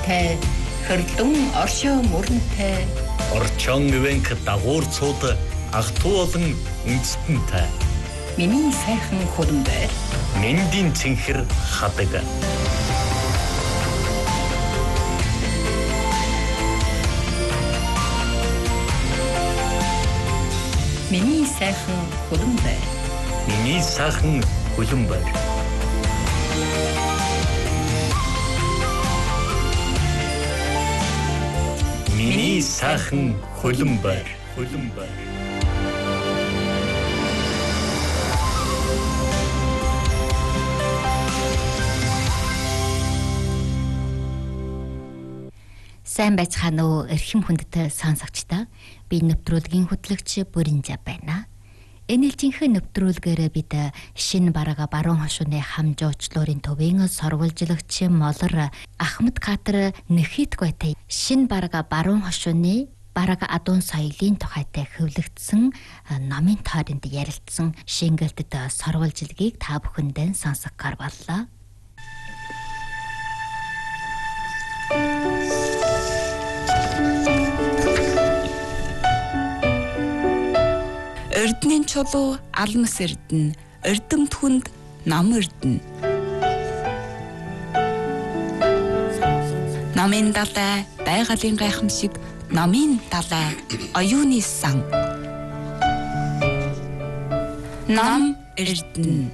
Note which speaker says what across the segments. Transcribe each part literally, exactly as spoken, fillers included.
Speaker 1: мөрөнтэй хөрдөн оршоо мөрөнтэй
Speaker 2: орчон ивэнх дагуурцууд ах トゥ болон үндэстэнтэй
Speaker 1: миний сайхан хөлбөмбөр
Speaker 2: мэндийн цэнхэр хадаг
Speaker 1: миний сайхан хөлбөмбөр
Speaker 2: миний сайхан хөлбөмбөр миний сайхан хөлбөмбөр хөлбөмбөр
Speaker 3: сайн байцгаана уу эрхэм хүндэт сонсогчдоо. Би нэвтрүүлгийн хөтлөгч Бүрэнжа байна. Энэ элчинхэн нэвтрүүлгээр бид шинэ барага баруун хошууны хамжуучлуурын төвийн сурвалжлагч Молор Ахмад Катар Нэхитгойтай шинэ барага баруун хошууны барага адуун соёлын тухайтай хөвлөгдсөн номын тойронд ярилцсан шингэлтэд сурвалжлагыг та бүхэндээ сонсгохоор боллоо.
Speaker 4: Эрдэнийн чулуу алмас эрдэнэ, эрдэмт хүнд ном эрдэнэ. Номын далай байгалийн гайхамшиг, номын далай оюуны сан. Ном эрдэнэ.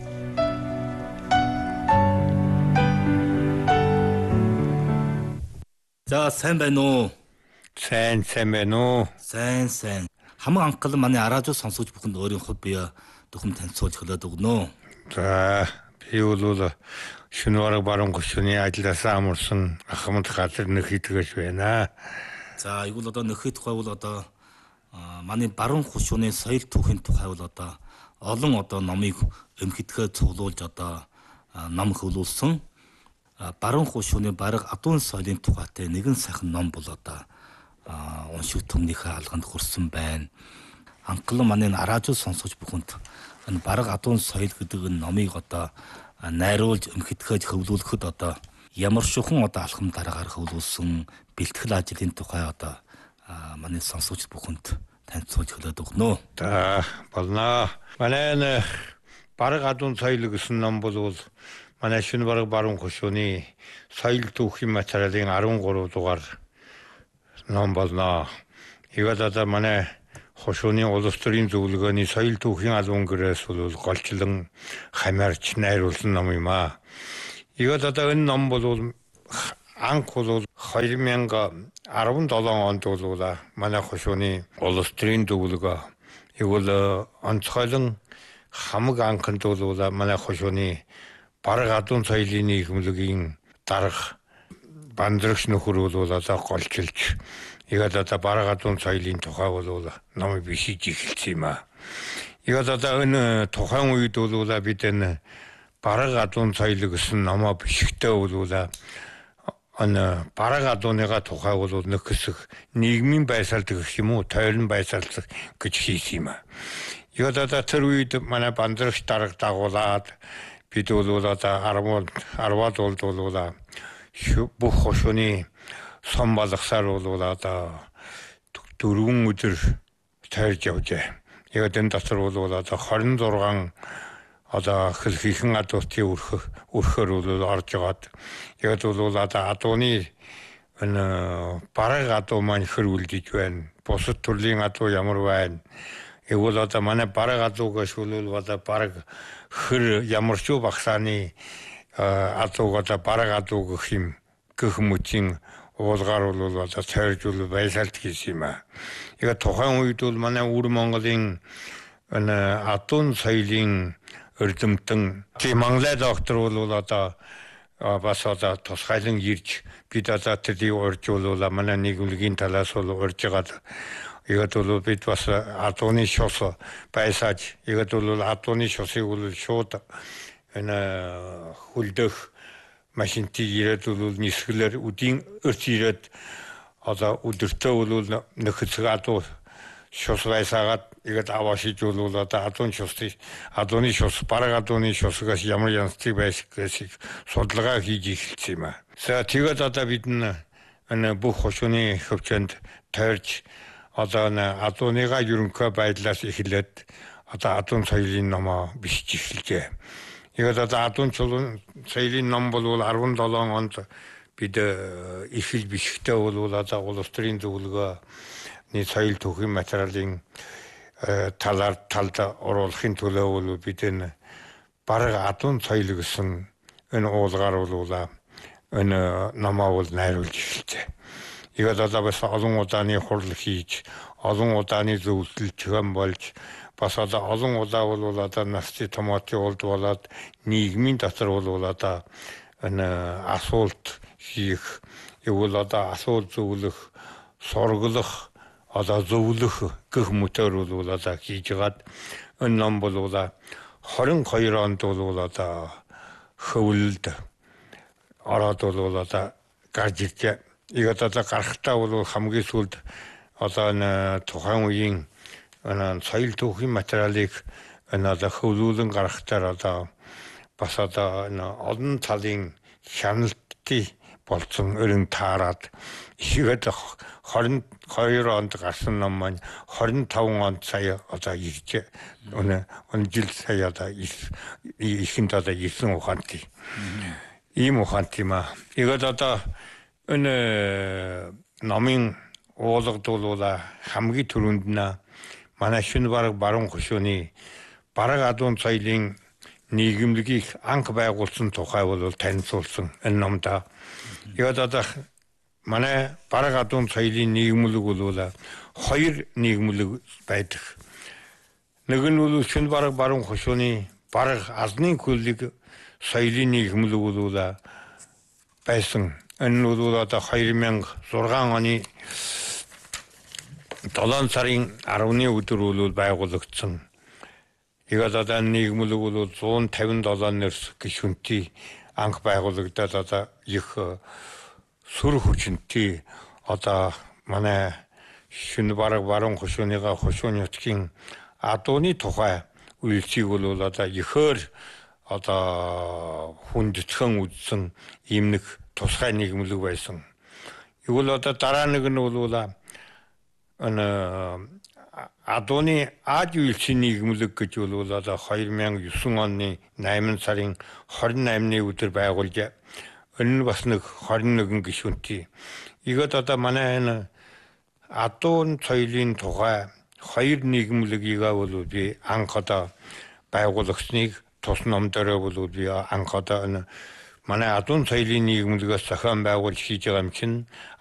Speaker 2: За сайн байна уу?
Speaker 5: Сайн сайн байна уу?
Speaker 2: Сайн сайн. Хамаг анхгал манай араажуу сонсогч бүхэнд өөрийн хувь бие дөхөм танилцуулж хэлээд өгнө.
Speaker 5: За би бол шинэ бараг баруун хошууны ажилласаа амарсан Ахмад Катар Нэхитгэж байна.
Speaker 2: За айгуул одоо Нэхит тухай бол одоо манай баруун хошууны соёл түүхийн тухай бол одоо олон одоо номыг өмхөдгөө цуглуулж одоо ном хөвлүүлсэн. Баруун хошууны бараг адуун соёлын тухайтай нэгэн сайхан ном бол одоо уншиг түмнийхээ алганд хүрсэн байна. Анхлан манай араажуу сонсогч бүхэнд энэ бараг адуун соёл гэдэг энэ номыг одоо найруулж өмхөдгөөж хөвлүүлэхэд одоо ямар шухан одоо алхам дараагаар хөвлүүлсэн бэлтгэл ажлын тухай одоо манай сонсогч бүхэнд танилцуулж хэлээд өгнө.
Speaker 5: За болно. Манай энэ бараг адуун соёл гэсэн ном бол манай шинэ бараг баруун хошууны соёл түүхийн материалын арван гурав дугаар ном болно. Игээд одоо манай хошууны улс төрийн зөвлөгөөний соёл түүхийн албан гэрээс бол голчлон хамаарч найруулсан ном юм аа. Игээд одоо энэ ном бол анх бол две тысячи десять онд бол манай хошууны улс төрийн зөвлөгөө игэл онцгойлон хамаг анхнд бол манай хошууны бараг адуун соёлын нийгэмлэгийн дарга бандрагч нөхөр бол одоо голчилж игээд одоо бараг адуун соёлын тухай бол номыг бишиж эхэлсэн юм аа. Игээд одоо энэ тухайн үед бол бид энэ бараг адуун соёл гэсэн номоо бишгтээ бол энэ бараг адууныга тухай бол нэг хэсэг нийгмийн байсалд гэх юм уу тойрон байсалд гэж хийсэн юм аа. Игээд одоо тэр үед манай бандрагч дарга дагуулад бид бол одоо арваад арваад бол бүх хошууны сон балгасаар бол одоо дөрвөн өдөр тойрж явжээ. Яг энэ дотор бол одоо двадцать шесть одоо хэлхийхэн адуутын өрхөх өрхөөр бол орж гаад яг бол одоо адууны энэ бараг адуу маань хөрвүүлж байна. Бусад төрлийн адуу ямар байна? Егэл одоо манай бараг адуугаас бол одоо бараг хөр ямар ч багсааны адууг одоо бараг адуу гэх юм гэх мөчийн уулгаар бол одоо цайрж бол байсалт хийсэн юм аа. Яг тухайн үед бол манай Өвөр Монголын энэ адуун соёлын эрдэмтэн Монголын доктор бол одоо бас одоо тусгайлан ирж бид одоо тэрийг урьж бол манай нийгэмлэгийн талаас бол урьж гаад яг бол бид бас адууны шус байсааж яг бол адууны шусыг бол шууд энэ хүлдэх машинтыг ирээд бол нисгэлэр үдийн өрч ирээд одоо өдөртөө бол нөхөцөг адуу шус байсаагаад игээд аваашиж бол одоо адуун шусыг адууны шус бараг адууны шусгаас ямар янзтай байсгээс судалгаа хийж эхэлсэн юм аа. За тэгээд одоо бид н энэ бүх хошууны хөвчөнд тойрч одоо энэ адууныга ерөнхий байдлаас эхлээд одоо адуун соёлын номоо бичиж эхэлжээ. Тэгээд одоо адуун соёлын ном бол арван долоон онд бид эхэл бичгтээ бол одоо улс төрийн зөвлөгөөний соёл түүхийн материалын талаар талд оруулахын төлөө бол бид энэ бараг адуун соёл гэсэн энэ уулгаар бол энэ номоо бол найруулж эхэлжээ. Тэгээд одоо бас олон удааны хурал хийж, олон удааны зөвлөлт зохион болж, бас одоо олон удаа бол одоо насны томоотой улд болоод нийгмийн дотор бол одоо энэ асуулт хийх, ивол одоо асуулт зөвлөх, сургалах, одоо зөвлөх гэх мэтээр бол одоо хийж гаад энэ ном бол хорин хоёр онд бол одоо хөвлөлд ороод бол одоо гарч иржээ. Тэгээд одоо гарахтаа бол хамгийн сүүлд одоо энэ тухайн үеийн энэ соёл түүхийн материалыг энэ одоо хөвлүүлэн гарахтаар одоо бас одоо энэ олон талын хяналтын болцсон өрн таарад ихэд хорин хоёр онд гарсан ном маань хорин таван онд сая одоо ирж өнө он жил сая одоо ихэнд одоо ирсэн ухаантай. Ийм ухаантай ма. Ихэд одоо энэ номын уулгадуулуула хамгийн түрүүнд нь манай шинэ бараг баруун хошууны бараг адуун соёлын нийгэмлэгийг анх байгуулсан тухай бол танилцуулсан энэ номда. Тэгээд одоо манай бараг адуун соёлын нийгэмлэг бол хоёр нийгэмлэг байдаг. Нэг нь бол шинэ бараг баруун хошууны бараг азны хөлөг соёлын нийгэмлэг бол байсан. Энэ бол одоо хоёр мянга и зургаан оны долоон сарын арваны өдөр бол байгуулагдсан. Тэгээд одоо нийгэмлэг бол зуун тавин долоо нэрс гишүүнтэй анх байгуулагдаад одоо их сүр хүчинтэй одоо манай шинэ бараг баруун хошууныга хошуун нутгийн адууны тухай үйлчийг бол одоо ихэр одоо хүндэтгэн үзсэн ийм нэг тусгай нийгэмлэг байсан. Игэл одоо дараа нэг нь бол энэ адууны ад үйлчийн нийгэмлэг гэж бол одоо хоёр мянга и девэн оны найман сарын хорин наймны өдөр байгуулж энэ бас нэг хорин нэгэн гишүүнтэй. Игэл одоо манай энэ адуун соёлын тухай хоёр нийгэмлэгийг бол би анх одоо байгуулагчныг тус номдороо бол би анх одоо энэ манай адуун соёлын нийгэмлэгээс зохион байгуулж хийж байгаа юм чинь